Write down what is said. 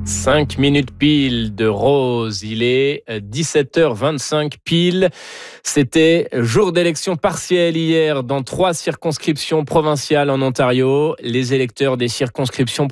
5 minutes pile de Rose, il est 17h25 pile. C'était jour d'élection partielle hier dans 3 circonscriptions provinciales en Ontario. Les électeurs des circonscriptions